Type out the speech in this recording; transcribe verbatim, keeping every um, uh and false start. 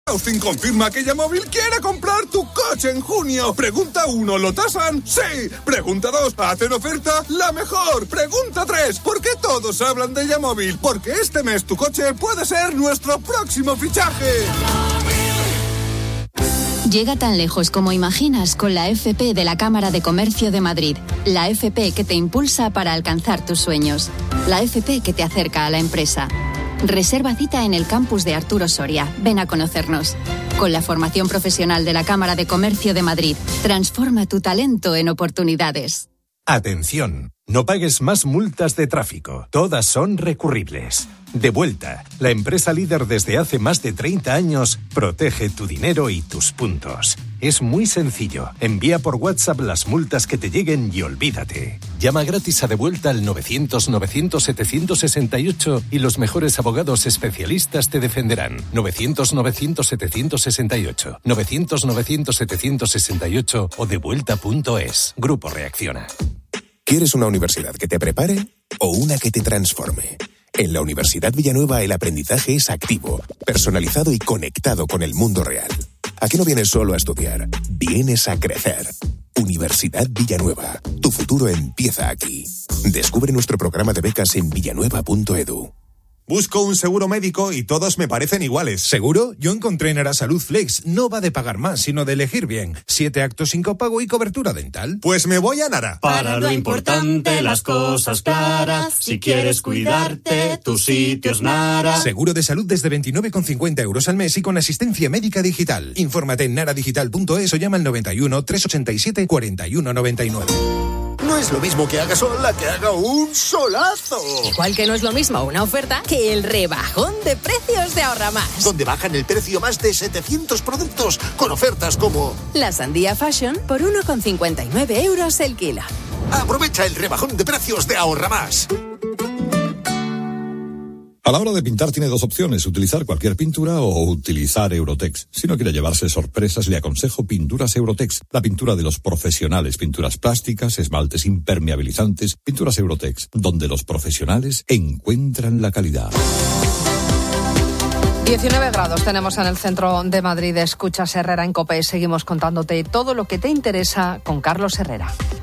Austin confirma que Yamóvil quiere comprar tu coche en junio. Pregunta uno, ¿lo tasan? Sí. Pregunta dos, ¿hacen oferta? La mejor. Pregunta tres, ¿por qué todos hablan de Yamóvil? Porque este mes tu coche puede ser nuestro próximo fichaje. Llega tan lejos como imaginas con la F P de la Cámara de Comercio de Madrid. La F P que te impulsa para alcanzar tus sueños. La F P que te acerca a la empresa. Reserva cita en el campus de Arturo Soria. Ven a conocernos. Con la formación profesional de la Cámara de Comercio de Madrid, transforma tu talento en oportunidades. Atención, no pagues más multas de tráfico. Todas son recurribles. Devuelta, la empresa líder desde hace más de treinta años, protege tu dinero y tus puntos. Es muy sencillo. Envía por WhatsApp las multas que te lleguen y olvídate. Llama gratis a Devuelta al novecientos novecientos setecientos sesenta y ocho y los mejores abogados especialistas te defenderán. novecientos novecientos setecientos sesenta y ocho, novecientos novecientos setecientos sesenta y ocho o devuelta punto es. Grupo Reacciona. ¿Quieres una universidad que te prepare o una que te transforme? En la Universidad Villanueva el aprendizaje es activo, personalizado y conectado con el mundo real. Aquí no vienes solo a estudiar, vienes a crecer. Universidad Villanueva, tu futuro empieza aquí. Descubre nuestro programa de becas en villanueva punto edu. Busco un seguro médico y todos me parecen iguales. ¿Seguro? Yo encontré en Arasalud Flex. No va de pagar más, sino de elegir bien. Siete actos sin copago y cobertura dental. Pues me voy a Nara. Para lo importante, las cosas claras. Si quieres cuidarte, tu sitio es Nara. Seguro de salud desde veintinueve con cincuenta euros al mes y con asistencia médica digital. Infórmate en nara digital punto es o llama al noventa y uno, trescientos ochenta y siete, cuarenta y uno noventa y nueve. No es lo mismo que haga sol a que haga un solazo. Igual que no es lo mismo una oferta que el rebajón de precios de Ahorra Más. Donde bajan el precio más de setecientos productos con ofertas como... La sandía Fashion por uno con cincuenta y nueve euros el kilo. Aprovecha el rebajón de precios de Ahorra Más. A la hora de pintar tiene dos opciones, utilizar cualquier pintura o utilizar Eurotex. Si no quiere llevarse sorpresas, le aconsejo Pinturas Eurotex, la pintura de los profesionales, pinturas plásticas, esmaltes impermeabilizantes, Pinturas Eurotex, donde los profesionales encuentran la calidad. diecinueve grados tenemos en el centro de Madrid. Escuchas Herrera en COPE. Seguimos contándote todo lo que te interesa con Carlos Herrera.